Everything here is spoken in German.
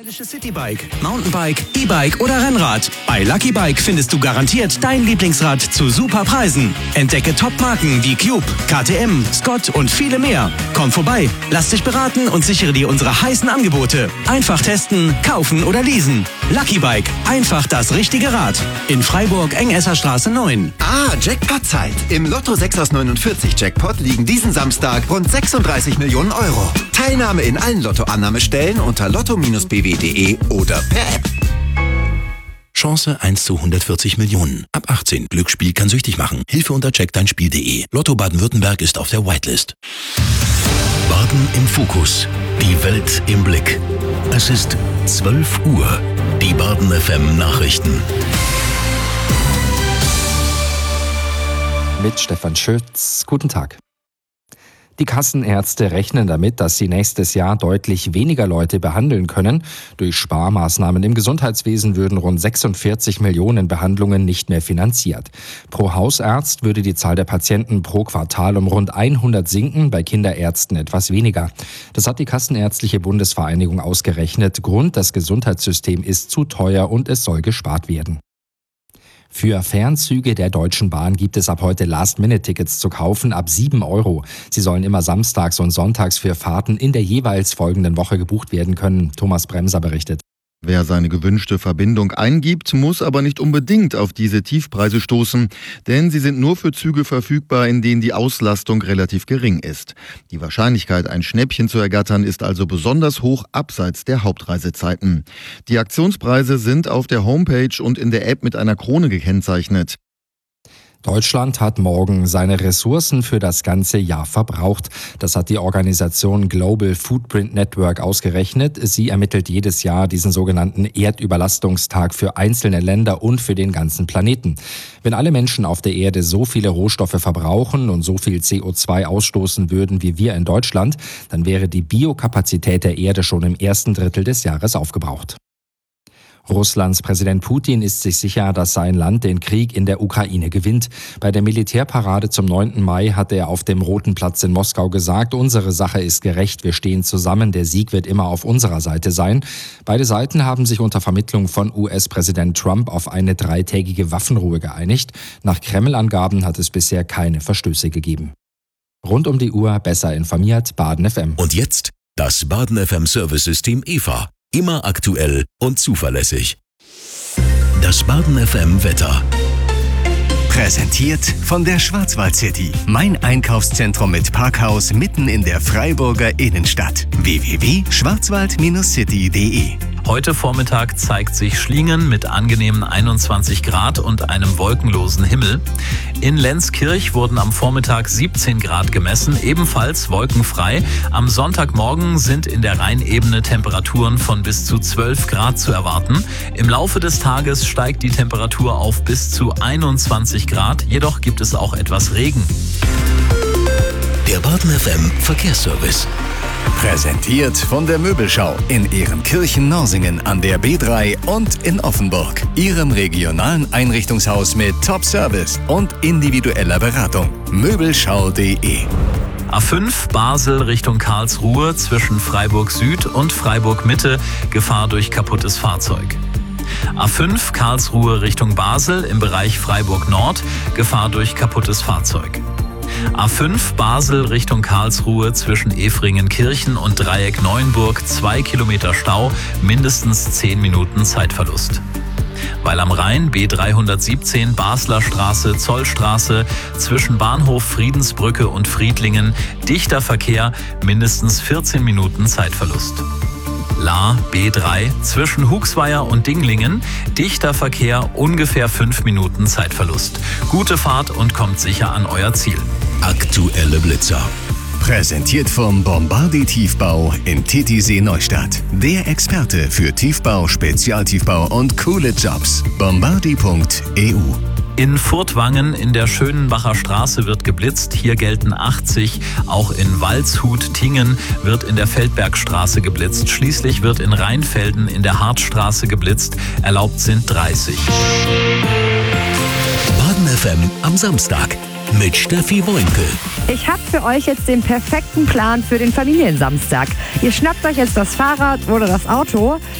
Stylisches Citybike, Mountainbike, E-Bike oder Rennrad. Bei Lucky Bike findest du garantiert dein Lieblingsrad zu super Preisen. Entdecke Top-Marken wie Cube, KTM, Scott und viele mehr. Komm vorbei, lass dich beraten und sichere dir unsere heißen Angebote. Einfach testen, kaufen oder leasen. Lucky Bike, einfach das richtige Rad. In Freiburg, Engesserstraße 9. Jackpot-Zeit. Im Lotto 6 aus 49 Jackpot liegen diesen Samstag rund 36 Millionen Euro. Teilnahme in allen Lottoannahmestellen unter lotto-bw.de oder per App. Chance 1 zu 140 Millionen. Ab 18. Glücksspiel kann süchtig machen. Hilfe unter checkdeinspiel.de. Lotto Baden-Württemberg ist auf der Whitelist. Baden im Fokus. Die Welt im Blick. Es ist 12 Uhr. Die Baden FM Nachrichten. Mit Stefan Schütz. Guten Tag. Die Kassenärzte rechnen damit, dass sie nächstes Jahr deutlich weniger Leute behandeln können. Durch Sparmaßnahmen im Gesundheitswesen würden rund 46 Millionen Behandlungen nicht mehr finanziert. Pro Hausarzt würde die Zahl der Patienten pro Quartal um rund 100 sinken, bei Kinderärzten etwas weniger. Das hat die Kassenärztliche Bundesvereinigung ausgerechnet. Grund: das Gesundheitssystem ist zu teuer und es soll gespart werden. Für Fernzüge der Deutschen Bahn gibt es ab heute Last-Minute-Tickets zu kaufen ab 7 Euro. Sie sollen immer samstags und sonntags für Fahrten in der jeweils folgenden Woche gebucht werden können. Thomas Bremser berichtet. Wer seine gewünschte Verbindung eingibt, muss aber nicht unbedingt auf diese Tiefpreise stoßen, denn sie sind nur für Züge verfügbar, in denen die Auslastung relativ gering ist. Die Wahrscheinlichkeit, ein Schnäppchen zu ergattern, ist also besonders hoch abseits der Hauptreisezeiten. Die Aktionspreise sind auf der Homepage und in der App mit einer Krone gekennzeichnet. Deutschland hat morgen seine Ressourcen für das ganze Jahr verbraucht. Das hat die Organisation Global Footprint Network ausgerechnet. Sie ermittelt jedes Jahr diesen sogenannten Erdüberlastungstag für einzelne Länder und für den ganzen Planeten. Wenn alle Menschen auf der Erde so viele Rohstoffe verbrauchen und so viel CO2 ausstoßen würden wie wir in Deutschland, dann wäre die Biokapazität der Erde schon im ersten Drittel des Jahres aufgebraucht. Russlands Präsident Putin ist sich sicher, dass sein Land den Krieg in der Ukraine gewinnt. Bei der Militärparade zum 9. Mai hat er auf dem Roten Platz in Moskau gesagt: Unsere Sache ist gerecht, wir stehen zusammen, der Sieg wird immer auf unserer Seite sein. Beide Seiten haben sich unter Vermittlung von US-Präsident Trump auf eine 3-tägige Waffenruhe geeinigt. Nach Kreml-Angaben hat es bisher keine Verstöße gegeben. Rund um die Uhr besser informiert, Baden FM. Und jetzt das Baden FM Service-System EVA. Immer aktuell und zuverlässig. Das Baden FM Wetter. Präsentiert von der Schwarzwald City. Mein Einkaufszentrum mit Parkhaus mitten in der Freiburger Innenstadt. www.schwarzwald-city.de. Heute Vormittag zeigt sich Schlingen mit angenehmen 21 Grad und einem wolkenlosen Himmel. In Lenzkirch wurden am Vormittag 17 Grad gemessen, ebenfalls wolkenfrei. Am Sonntagmorgen sind in der Rheinebene Temperaturen von bis zu 12 Grad zu erwarten. Im Laufe des Tages steigt die Temperatur auf bis zu 21 Grad, jedoch gibt es auch etwas Regen. Der Baden FM Verkehrsservice. Präsentiert von der Möbelschau in Ehrenkirchen-Norsingen an der B3 und in Offenburg. Ihrem regionalen Einrichtungshaus mit Top-Service und individueller Beratung. Möbelschau.de. A5 Basel Richtung Karlsruhe zwischen Freiburg Süd und Freiburg Mitte, Gefahr durch kaputtes Fahrzeug. A5 Karlsruhe Richtung Basel im Bereich Freiburg Nord, Gefahr durch kaputtes Fahrzeug. A5 Basel Richtung Karlsruhe zwischen Efringenkirchen und Dreieck Neuenburg 2 Kilometer Stau, mindestens 10 Minuten Zeitverlust. Weil am Rhein B317 Basler Straße, Zollstraße zwischen Bahnhof Friedensbrücke und Friedlingen dichter Verkehr, mindestens 14 Minuten Zeitverlust. La B3 zwischen Huxweier und Dinglingen, dichter Verkehr, ungefähr 5 Minuten Zeitverlust. Gute Fahrt und kommt sicher an euer Ziel. Aktuelle Blitzer. Präsentiert vom Bombardier Tiefbau in Titisee Neustadt. Der Experte für Tiefbau, Spezialtiefbau und coole Jobs. Bombardier.eu. In Furtwangen in der Schönenbacher Straße wird geblitzt, hier gelten 80. Auch in Waldshut-Tingen wird in der Feldbergstraße geblitzt. Schließlich wird in Rheinfelden in der Hartstraße geblitzt, erlaubt sind 30. Baden FM am Samstag mit Steffi Woinkel. Ich habe für euch jetzt den perfekten Plan für den Familiensamstag. Ihr schnappt euch jetzt das Fahrrad oder das Auto,